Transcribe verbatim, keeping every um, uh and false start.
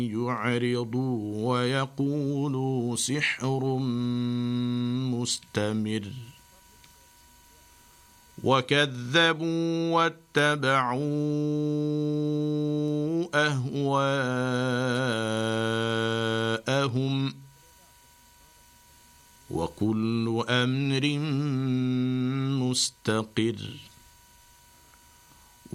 يعرضوا ويقولوا سحر مستمر وكذبوا واتبعوا أهواءهم وكل أمر مستقر